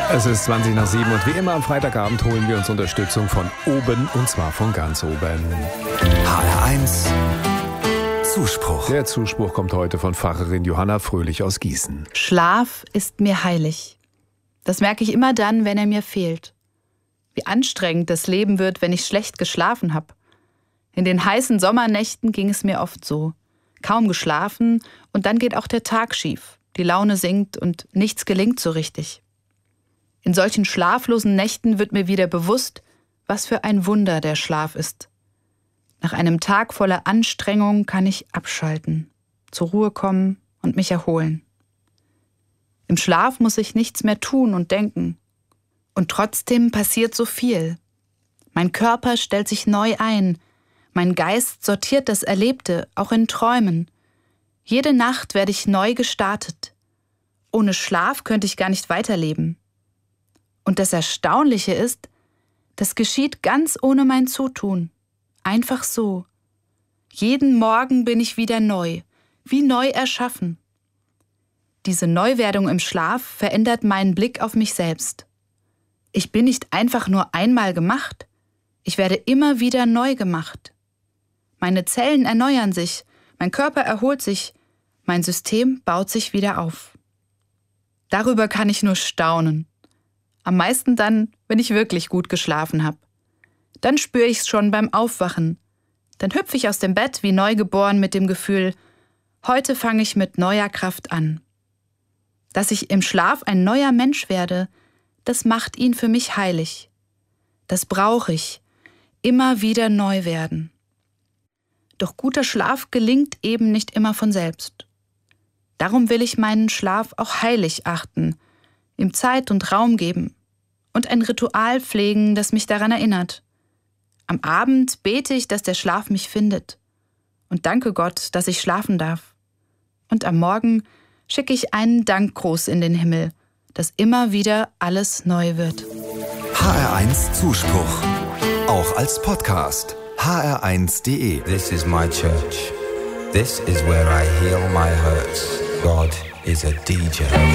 Es ist 20:07 und wie immer am Freitagabend holen wir uns Unterstützung von oben, und zwar von ganz oben. HR1 Zuspruch. Der Zuspruch kommt heute von Pfarrerin Johanna Fröhlich aus Gießen. Schlaf ist mir heilig. Das merke ich immer dann, wenn er mir fehlt. Wie anstrengend das Leben wird, wenn ich schlecht geschlafen habe. In den heißen Sommernächten ging es mir oft so. Kaum geschlafen und dann geht auch der Tag schief. Die Laune sinkt und nichts gelingt so richtig. In solchen schlaflosen Nächten wird mir wieder bewusst, was für ein Wunder der Schlaf ist. Nach einem Tag voller Anstrengung kann ich abschalten, zur Ruhe kommen und mich erholen. Im Schlaf muss ich nichts mehr tun und denken. Und trotzdem passiert so viel. Mein Körper stellt sich neu ein. Mein Geist sortiert das Erlebte, auch in Träumen. Jede Nacht werde ich neu gestartet. Ohne Schlaf könnte ich gar nicht weiterleben. Und das Erstaunliche ist, das geschieht ganz ohne mein Zutun. Einfach so. Jeden Morgen bin ich wieder neu, wie neu erschaffen. Diese Neuwerdung im Schlaf verändert meinen Blick auf mich selbst. Ich bin nicht einfach nur einmal gemacht. Ich werde immer wieder neu gemacht. Meine Zellen erneuern sich, mein Körper erholt sich, mein System baut sich wieder auf. Darüber kann ich nur staunen. Am meisten dann, wenn ich wirklich gut geschlafen habe. Dann spüre ich es schon beim Aufwachen. Dann hüpfe ich aus dem Bett wie neugeboren mit dem Gefühl, heute fange ich mit neuer Kraft an. Dass ich im Schlaf ein neuer Mensch werde, das macht ihn für mich heilig. Das brauche ich, immer wieder neu werden. Doch guter Schlaf gelingt eben nicht immer von selbst. Darum will ich meinen Schlaf auch heilig achten, ihm Zeit und Raum geben und ein Ritual pflegen, das mich daran erinnert. Am Abend bete ich, dass der Schlaf mich findet und danke Gott, dass ich schlafen darf. Und am Morgen schicke ich einen Dankgruß in den Himmel, dass immer wieder alles neu wird. HR1 Zuspruch. Auch als Podcast. hr1.de. This is my church. This is where I heal my hurts. God is a DJ.